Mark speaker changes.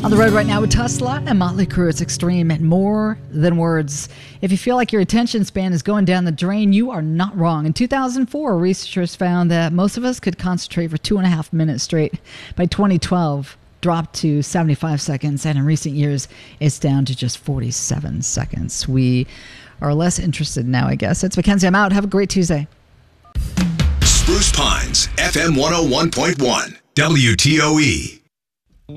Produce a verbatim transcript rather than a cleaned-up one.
Speaker 1: On the road right now with Tesla and Motley Crue. It's extreme and more than words. If you feel like your attention span is going down the drain, you are not wrong. In two thousand four, researchers found that most of us could concentrate for two and a half minutes straight. By twenty twelve, dropped to seventy-five seconds, and in recent years, it's down to just forty-seven seconds. We are less interested now, I guess. It's Mackenzie. I'm out. Have a great Tuesday.
Speaker 2: Spruce Pines, F M one oh one point one, W T O E.